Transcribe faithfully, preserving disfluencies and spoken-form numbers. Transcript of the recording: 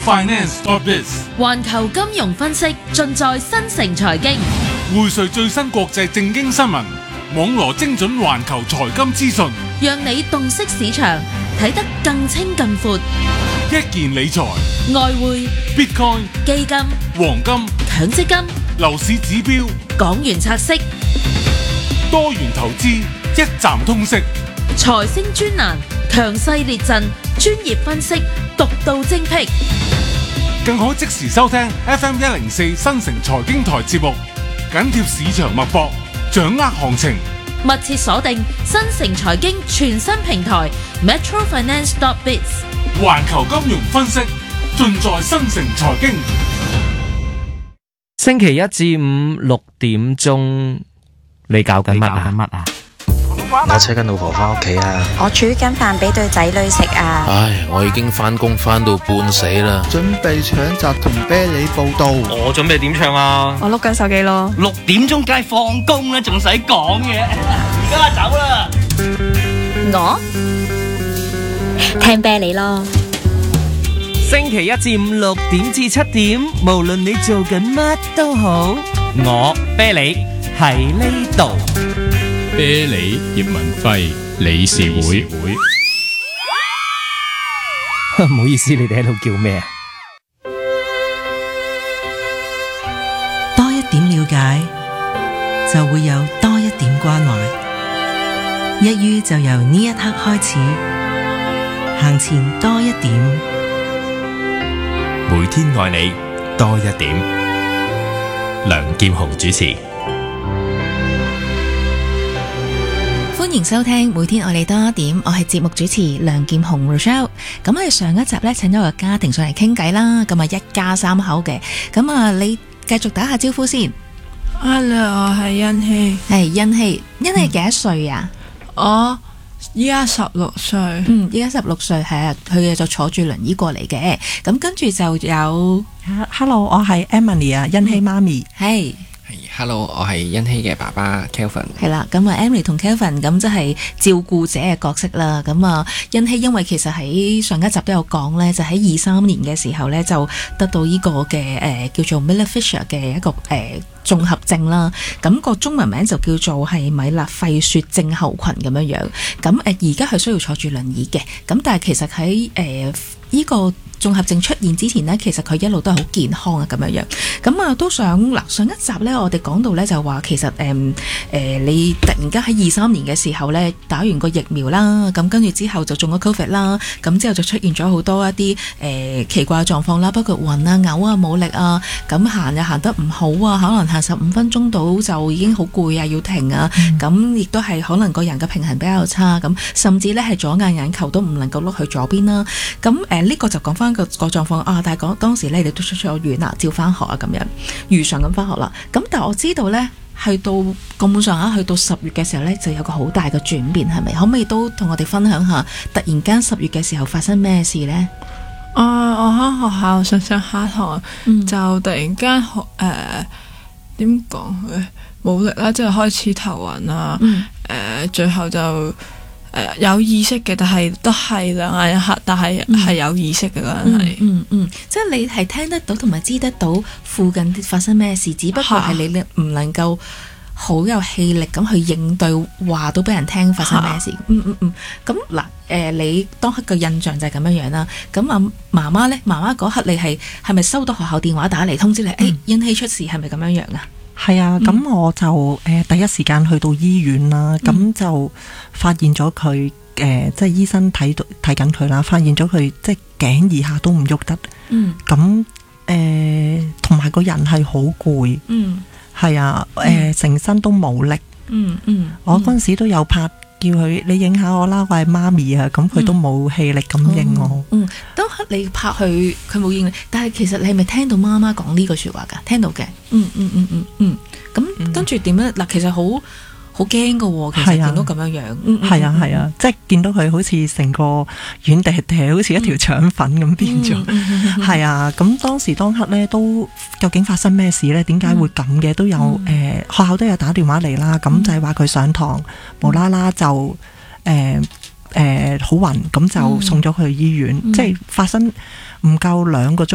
Finance dot biz， 環球金融分析盡在新城財經， 匯萃最新國際正經新聞，網羅精準環球財金資訊， 讓你洞悉市場，睇得更清更闊。 一鍵理財、 外匯、 Bitcoin、 基金、 黃金、 強積金、 樓市指標、 港元拆息、 多元投資，一站通識。 財星專欄，強勢列陣，專業分析，獨到精闢。 更可即時收聽 F M 一零四新城財經台節目，緊貼市場脈搏，掌握行情。 密切鎖定新城財經全新平台 Metro Finance dot biz， 環球金融分析盡在新城財經。 星期一至五六點鐘，你搞緊乜啊？ 我車緊老婆翻屋企啊！ 我煮緊飯俾對仔女食啊！ 唉，我已經翻工翻到半死啦， 準備搶閘同啤梨報到。 我準備點唱啊？ 我碌緊手機咯。 六點鐘梗係放工啦，仲使講嘅？而家走啦！ 我聽啤梨咯。 星期一至五六點至七點，無論你做緊乜都好，我啤梨喺呢度。 啤梨葉文輝理事會， 唔好意思，你哋喺度叫咩啊？ 多一點了解，就會有多一點關懷。一於就由呢一刻開始，行前多一點， 每天愛你多一點。梁劍雄主持。 歡迎收聽每天愛你多一點，我係節目主持梁劍雄 Rochelle。咁我哋上一集咧請咗個家庭上嚟傾偈啦，咁啊一家三口嘅，咁啊你繼續打下招呼先。 Hello， 我係欣希。 係欣希，欣希幾多歲啊？ 我依家十六歲。 嗯，依家十六歲係啊，佢就坐住輪椅過嚟嘅。咁跟住就有 Hello， 我係 Emily 啊，欣希媽咪。 係。 Hello， 我係欣希嘅爸爸 Kelvin。 係啦，咁啊 Emily 同 Kelvin 咁即係照顧者嘅角色啦。咁啊欣希因為其實喺上一集都有講咧，就喺二三年嘅時候咧就得到呢個嘅誒、呃、叫做 Miller-Fisher 嘅一個誒。呃綜合症啦，咁個中文名就叫做係米勒費雪症候群咁樣樣。咁誒而家係需要坐住輪椅嘅，咁但係其實喺誒呢個綜合症出現之前呢，其實佢一路都係好健康啊咁樣樣。咁啊都想嗱上一集呢，我哋講到呢就話其實誒誒、呃呃、你突然間喺二三年嘅時候呢，打完個疫苗啦，咁跟住之後就中咗 Covid 啦，咁之後就出現咗好多一啲誒、呃、奇怪嘅狀況啦，包括暈啊、嘔啊、冇力啊，咁行又行得唔好啊，可能行十五分鐘到就已經好攰啊，要停啊，咁亦都係可能個人嘅平衡比較差，咁甚至咧係左眼眼球都唔能夠碌去左邊啦。咁誒呢個就講翻個個狀況啊，但係講當時咧你都出出咗院啦，照翻學啊咁樣，如常咁翻學啦。咁但係我知道咧，去到根本上啊，去到十月嘅時候咧，就有個好大嘅轉變，係咪？可唔可以都同我哋分享下，突然間十月嘅時候發生咩事咧？ 啊，我喺學校上上下堂，嗯、就突然間學誒點講佢冇力啦，即係開始頭暈啊，誒、嗯呃、最後就誒、呃、有意識嘅，但係都係兩眼一黑，但係係有意識嘅嗰陣係， 嗯嗯，即係你係聽得到同埋知得到附近發生咩事，只不過係你唔能夠好有氣力咁去應對，話到俾人聽發生咩事。嗯嗯嗯，咁嗱誒，你當刻嘅印象就係咁樣樣啦。咁啊媽媽咧，媽媽嗰刻你係係咪收到學校電話打嚟通知你？誒、嗯，欣希出事係咪咁樣樣啊？ 係啊，咁、嗯、我就誒、呃、第一時間去到醫院啦，咁、嗯、就發現咗佢誒，即係醫生睇到睇緊佢啦，發現咗佢即係頸以下都唔喐得。嗯，咁誒同埋個人係好攰。嗯。係啊，誒、呃，成、嗯、身都冇力。嗯嗯，我嗰陣時都有拍叫佢，你影下我啦，我係媽咪啊，咁佢都冇氣力咁應我。嗯， 當刻你拍佢，佢冇應你，但係其實你係咪聽到媽媽講呢句說話噶？聽到嘅。嗯嗯嗯嗯嗯，咁、嗯嗯、跟住點咧？嗱，其實好。好驚噶喎，其實見到咁樣樣， 係啊係啊，啊，即係見到佢好似成個軟嗲嗲，好似一條腸粉咁變咗，係、嗯嗯、啊。咁當時當刻咧，都究竟發生咩事咧？點解會咁嘅？都有誒、呃，學校都有打電話嚟啦。咁就係話佢上堂無啦啦就誒誒好暈，咁就送咗去醫院。嗯、即係發生唔夠兩個鐘